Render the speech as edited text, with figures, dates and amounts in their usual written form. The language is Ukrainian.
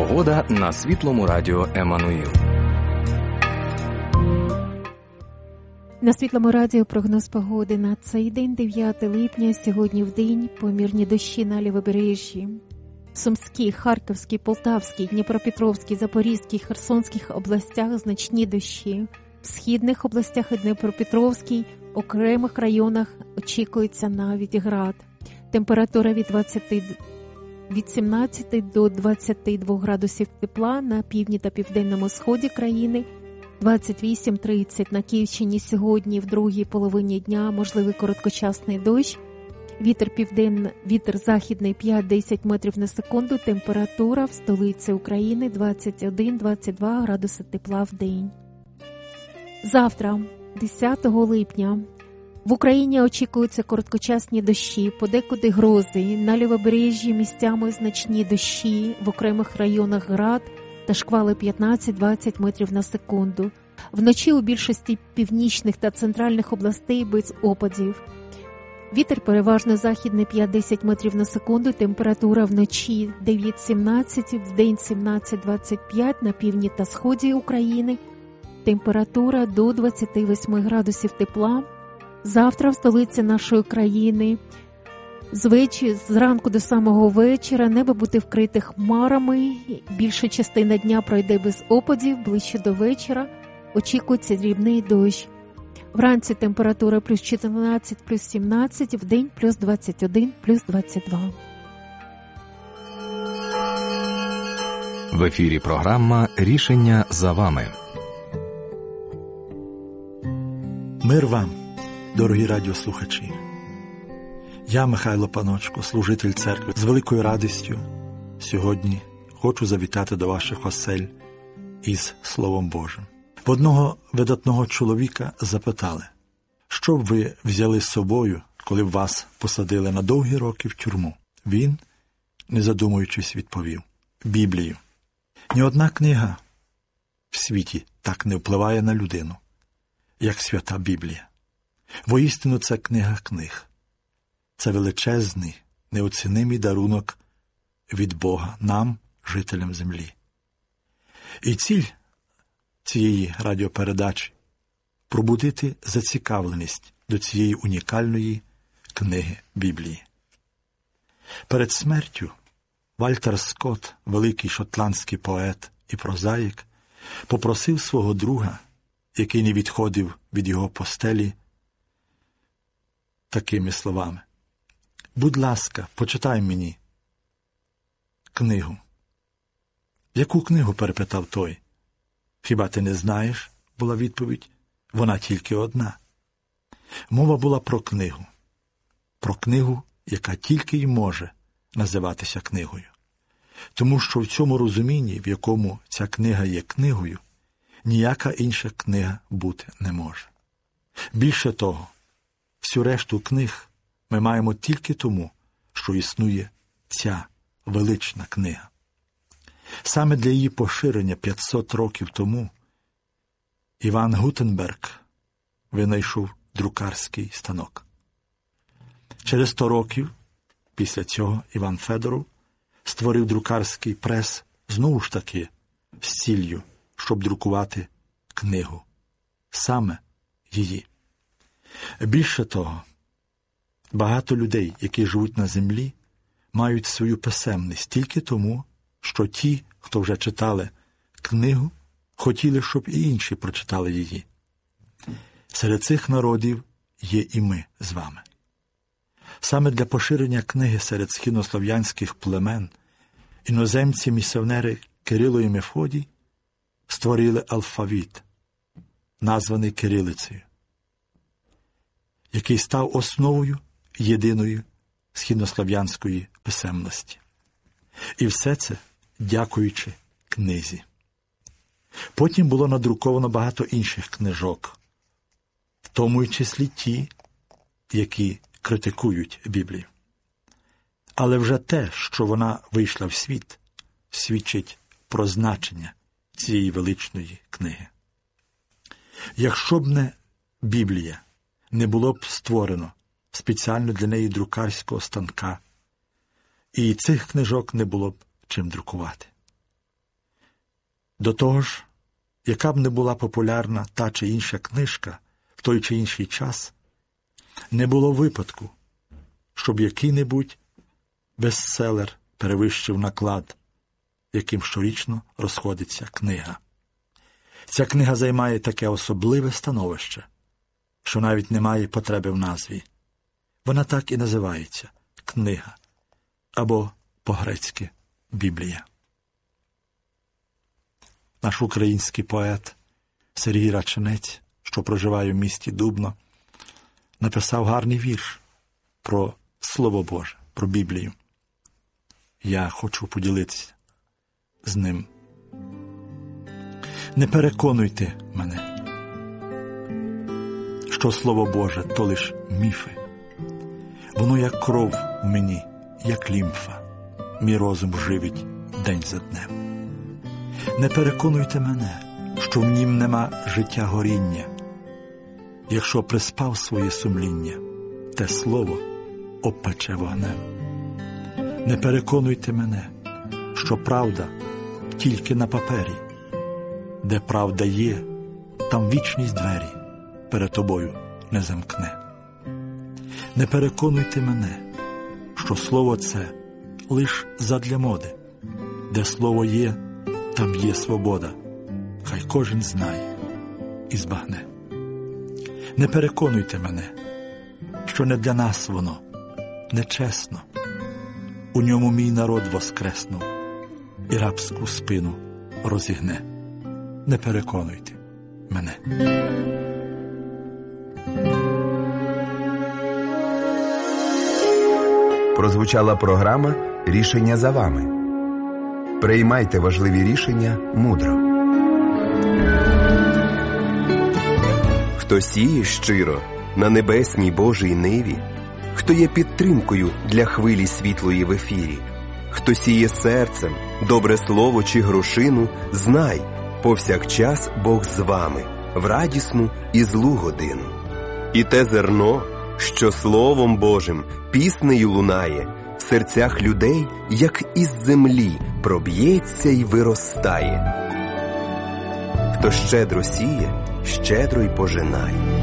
Погода на Світлому радіо Еммануїл. На Світлому радіо прогноз погоди на цей день, 9 липня, сьогодні вдень помірні дощі на лівобережжі. В Сумській, Харківській, Полтавській, Дніпропетровській, Запорізькій, Херсонських областях значні дощі. В східних областях і Дніпропетровській, окремих районах очікується навіть град. Температура від 17 до 22 градусів тепла на півдні та південному сході країни, 28-30 на Київщині сьогодні в другій половині дня можливий короткочасний дощ. Вітер західний 5-10 метрів на секунду, температура в столиці України 21-22 градуси тепла в день. Завтра, 10 липня, в Україні очікуються короткочасні дощі, подекуди грози, на лівобережжі місцями значні дощі, в окремих районах град та шквали 15-20 метрів на секунду. Вночі у більшості північних та центральних областей без опадів. Вітер переважно західний 5-10 метрів на секунду, температура вночі 9-17, вдень 17-25 на півдні та сході України, температура до 28 градусів тепла. Завтра в столиці нашої країни зранку до самого вечора небо буде вкрите хмарами, більша частина дня пройде без опадів, ближче до вечора очікується дрібний дощ. Вранці температура плюс 14, плюс 17, вдень плюс 21, плюс 22. В ефірі програма «Рішення за вами». Мир вам, дорогі радіослухачі. Я, Михайло Паночко, служитель церкви, з великою радістю сьогодні хочу завітати до ваших осель із Словом Божим. В одного видатного чоловіка запитали, що б ви взяли з собою, коли б вас посадили на довгі роки в тюрму? Він, не задумуючись, відповів – Біблію. Ні одна книга в світі так не впливає на людину, як свята Біблія. Воістину це книга книг. Це величезний, неоцінимий дарунок від Бога нам, жителям землі. І ціль цієї радіопередачі – пробудити зацікавленість до цієї унікальної книги Біблії. Перед смертю Вальтер Скотт, великий шотландський поет і прозаїк, попросив свого друга, який не відходив від його постелі, такими словами: «Будь ласка, почитай мені книгу». «Яку книгу?» – перепитав той. «Хіба ти не знаєш?» – була відповідь. «Вона тільки одна». Мова була про книгу, яка тільки й може називатися книгою. Тому що в цьому розумінні, в якому ця книга є книгою, ніяка інша книга бути не може. Більше того, всю решту книг ми маємо тільки тому, що існує ця велична книга. Саме для її поширення 500 років тому Іван Гутенберг винайшов друкарський станок. Через 100 років після цього Іван Федоров створив друкарський прес знову ж таки з ціллю, щоб друкувати книгу. Саме її. Більше того, багато людей, які живуть на землі, мають свою писемність тільки тому, що ті, хто вже читали книгу, хотіли, щоб і інші прочитали її. Серед цих народів є і ми з вами. Саме для поширення книги серед східнослов'янських племен іноземці-місіонери Кирило і Мефодій створили алфавіт, названий кирилицею, який став основою єдиної східнослов'янської писемності. І все це дякуючи книзі. Потім було надруковано багато інших книжок, в тому й числі ті, які критикують Біблію. Але вже те, що вона вийшла в світ, свідчить про значення цієї величної книги. Якщо б не Біблія, не було б створено спеціально для неї друкарського станка, і цих книжок не було б чим друкувати. До того ж, яка б не була популярна та чи інша книжка в той чи інший час, не було випадку, щоб який-небудь бестселер перевищив наклад, яким щорічно розходиться книга. Ця книга займає таке особливе становище, що навіть немає потреби в назві. Вона так і називається – книга, або по-грецьки – Біблія. Наш український поет Сергій Раченець, що проживає в місті Дубно, написав гарний вірш про Слово Боже, про Біблію. Я хочу поділитися з ним. Не переконуйте мене, що Слово Боже – то лиш міфи. Воно як кров в мені, як лімфа, мій розум живить день за днем. Не переконуйте мене, що в нім нема життя горіння. Якщо приспав своє сумління, те слово обпече вогнем. Не переконуйте мене, що правда тільки на папері. Де правда є, там вічність двері перед тобою не замкне. Не переконуйте мене, що слово це лиш задля моди. Де слово є, там є свобода. Хай кожен знає і збагне. Не переконуйте мене, що не для нас воно, нечесно. У ньому мій народ воскреснув і рабську спину розігне. Не переконуйте мене. Прозвучала програма «Рішення за вами». Приймайте важливі рішення мудро. Хто сіє щиро на небесній Божій ниві, хто є підтримкою для хвилі світлої в ефірі, хто сіє серцем добре слово чи грошину, знай, повсякчас Бог з вами, в радісну і злу годину. І те зерно, що Словом Божим піснею лунає, в серцях людей, як із землі, проб'ється й виростає. Хто щедро сіє, щедро й пожинає.